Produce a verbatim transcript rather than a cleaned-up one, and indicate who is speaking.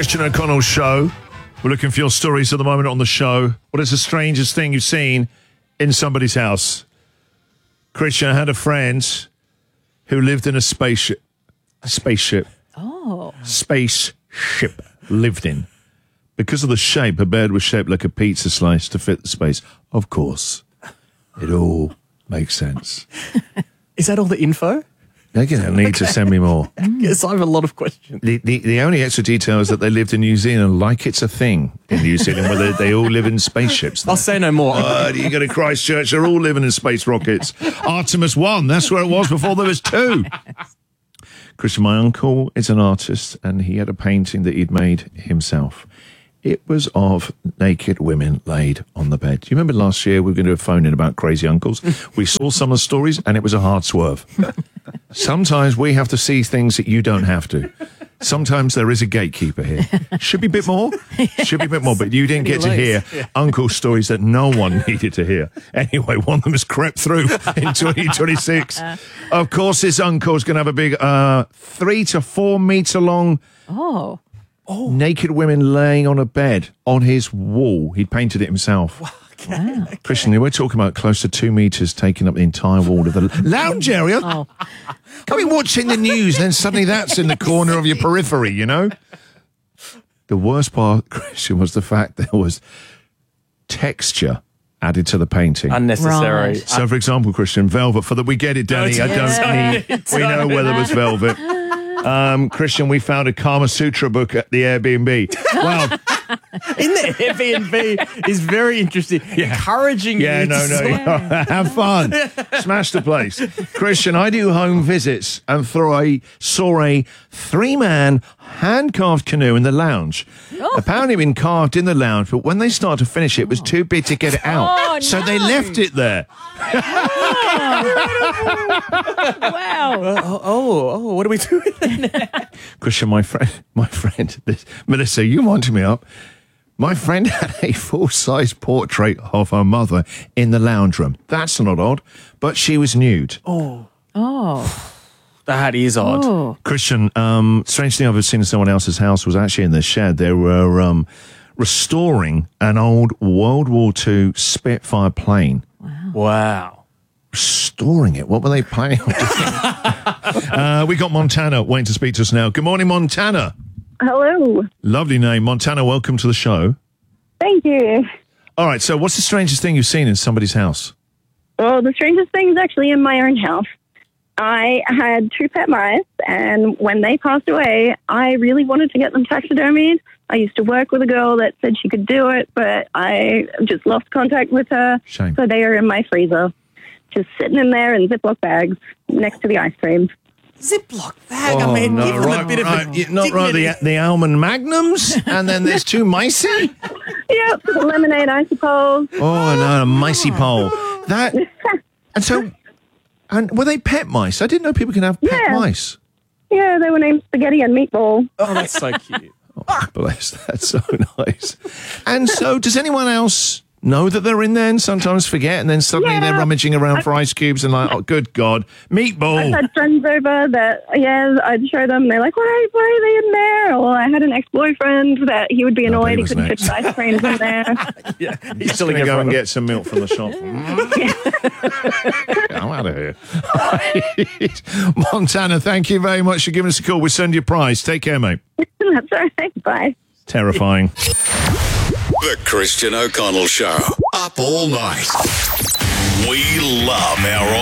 Speaker 1: Christian O'Connell Show. We're looking for your stories at the moment on the show. What is the strangest thing you've seen in somebody's house? Christian, I had a friend who lived in a spaceship. A spaceship.
Speaker 2: Oh.
Speaker 1: Spaceship lived in. Because of the shape, her bed was shaped like a pizza slice to fit the space. Of course. It all makes sense.
Speaker 3: Is that all the info?
Speaker 1: They're going to need okay. to send me more.
Speaker 3: Yes, I have a lot of questions.
Speaker 1: The, the the only extra detail is that they lived in New Zealand, like it's a thing in New Zealand, where they, they all live in spaceships. There.
Speaker 3: I'll say no more.
Speaker 1: Uh, you go to Christchurch, they're all living in space rockets. Artemis one, that's where it was before there was two. Christian, my uncle is an artist, and he had a painting that he'd made himself. It was of naked women laid on the bed. Do you remember last year we were going to do a phone-in about crazy uncles? We saw some of the stories, and it was a hard swerve. Sometimes we have to see things that you don't have to. Sometimes there is a gatekeeper here. Should be a bit more. Should be a bit more, but you didn't get to hear yeah. Uncle stories that no one needed to hear. Anyway, one of them has crept through in twenty twenty-six. Of course, this uncle's going to have a big uh, three to four metre long...
Speaker 2: Oh.
Speaker 1: Oh. Naked women laying on a bed on his wall. He'd painted it himself.
Speaker 3: Okay. Wow.
Speaker 1: Christian, we're talking about close to two metres taking up the entire wall of the lounge area.
Speaker 2: Oh.
Speaker 1: Can't be watching the news and then suddenly that's in the corner of your periphery, you know? The worst part, Christian, was the fact there was texture added to the painting.
Speaker 3: Unnecessary.
Speaker 2: Right.
Speaker 1: So, for example, Christian, velvet, for the we get it, Danny.
Speaker 3: Oh,
Speaker 1: I don't need, we know whether it was velvet. Um, Christian, we found a Kama Sutra book at the Airbnb. Well,
Speaker 3: in the Airbnb is very interesting.
Speaker 1: Yeah.
Speaker 3: Encouraging
Speaker 1: yeah,
Speaker 3: you
Speaker 1: no,
Speaker 3: to
Speaker 1: no,
Speaker 3: sort-
Speaker 1: no. Have fun. Smash the place. Christian, I do home visits and throw a, saw a three-man hand-carved canoe in the lounge.
Speaker 2: Oh.
Speaker 1: Apparently been carved in the lounge, but when they started to finish it, it was too big to get it out.
Speaker 2: Oh,
Speaker 1: so
Speaker 2: no.
Speaker 1: they left it there.
Speaker 2: Wow.
Speaker 3: Oh, oh, oh, what do we do with it now?
Speaker 1: Christian, my friend, my friend, this, Melissa, you wanted me up. My friend had a full-size portrait of her mother in the lounge room. That's not odd, but she was nude.
Speaker 3: Oh,
Speaker 2: Oh.
Speaker 3: that is odd.
Speaker 2: Oh.
Speaker 1: Christian, um, strange thing I've ever seen in someone else's house was actually in the shed. They were um, restoring an old World War Two Spitfire plane.
Speaker 3: Wow.
Speaker 1: Restoring it? What were they playing? uh, we got Montana waiting to speak to us now. Good morning, Montana.
Speaker 4: Hello.
Speaker 1: Lovely name. Montana, welcome to the show.
Speaker 4: Thank you.
Speaker 1: All right, so what's the strangest thing you've seen in somebody's house?
Speaker 4: Well, the strangest thing is actually in my own house. I had two pet mice, and when they passed away, I really wanted to get them taxidermied. I used to work with a girl that said she could do it, but I just lost contact with her.
Speaker 1: Shame.
Speaker 4: So they are in my freezer, just sitting in there in Ziploc bags next to the ice cream.
Speaker 3: Ziploc bag. I mean,
Speaker 1: no,
Speaker 3: give them
Speaker 1: right,
Speaker 3: a bit
Speaker 1: right.
Speaker 3: of a
Speaker 1: Yeah, not right. The, the almond magnums, and then there's two micey.
Speaker 4: Yep, the lemonade isopoles.
Speaker 1: Oh no, a micey pole. That and so, and were they pet mice? I didn't know people can have pet
Speaker 4: Yeah.
Speaker 1: mice.
Speaker 4: Yeah, they were named Spaghetti and Meatball.
Speaker 3: Oh, that's so cute.
Speaker 1: Oh, bless, that's so nice. And so, does anyone else know that they're in there and sometimes forget, and then suddenly
Speaker 4: Yeah.
Speaker 1: they're rummaging around for ice cubes and like, oh, good God,
Speaker 4: I've
Speaker 1: meatball.
Speaker 4: had friends over that, yeah, I'd show them. They're like, why, why are they in there? Or I had an ex-boyfriend that he would be
Speaker 1: Oh,
Speaker 4: annoyed
Speaker 1: he
Speaker 4: he
Speaker 1: was
Speaker 4: couldn't
Speaker 1: an
Speaker 4: fit
Speaker 1: ex.
Speaker 4: the ice creams in there.
Speaker 3: Yeah, he's
Speaker 1: Just
Speaker 3: still
Speaker 1: gonna
Speaker 3: in
Speaker 1: go
Speaker 3: your
Speaker 1: and
Speaker 3: front.
Speaker 1: get some milk from the shop. I'm out of here. Montana, thank you very much for giving us a call. We'll send you a prize. Take care, mate.
Speaker 4: That's all right. Bye.
Speaker 1: Terrifying.
Speaker 5: The Christian O'Connell Show. Up all night. We love our